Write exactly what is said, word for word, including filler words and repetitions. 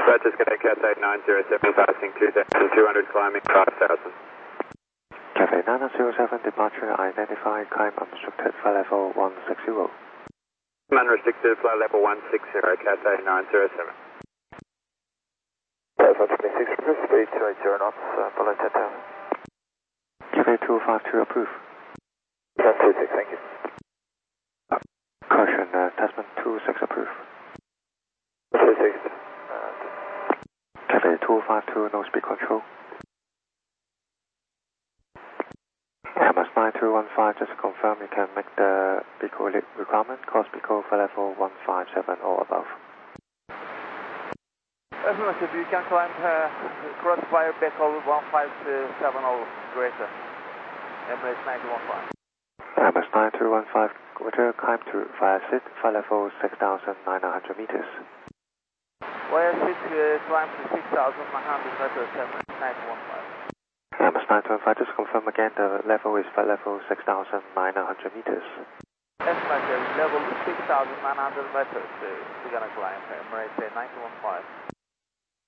Roger, Cathay nine zero seven, passing two thousand two hundred, climbing five thousand. Cathay nine zero seven, departure identified, climb unrestricted, flight level one sixty. Unrestricted, flight level one sixty, Cathay nine zero seven. Cathay twenty-six, approved, speed two eighty knots, uh, below ten thousand. Cathay two five two, approved. ten two six, thank you. Uh, caution, uh, Tasman two six, approved. two six. Cathay two five two, no speed control. Airbus nine two one five, just to confirm you can make the BICO requirement, cross BICO for level one five seven or above. Affirmative, you can climb uh, cross fire BICO one five seven or greater. Emirates nine two one five. Airbus nine two one five, Roger, climb to via SID, flight level six thousand nine hundred meters. Via SID, uh, climb to six thousand nine hundred meters, Emirates nine two one five. Airbus nine two one five, just confirm again the level is flight level six thousand nine hundred meters. Estimated level six thousand nine hundred meters, uh, we're gonna climb, Emirates nine two one five.